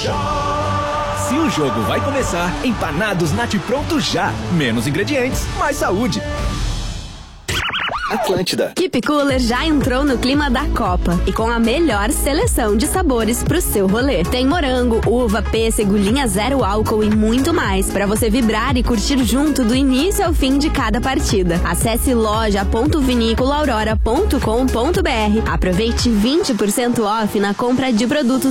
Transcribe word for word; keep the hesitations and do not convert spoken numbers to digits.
Se o jogo vai começar, empanados Nat Pronto já. Menos ingredientes, mais saúde. Atlântida. Keep Cooler já entrou no clima da Copa e com a melhor seleção de sabores pro seu rolê. Tem morango, uva, pêssego, linha zero álcool e muito mais para você vibrar e curtir junto do início ao fim de cada partida. Acesse loja ponto vinícola aurora ponto com ponto br. Aproveite vinte por cento off na compra de produtos